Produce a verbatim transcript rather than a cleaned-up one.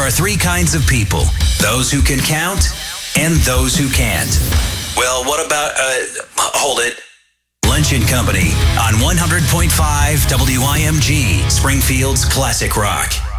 are three kinds of people. Those who can count and those who can't. Well, what about, uh, hold it. Lunch and Company on one hundred point five W I M G, Springfield's Classic Rock.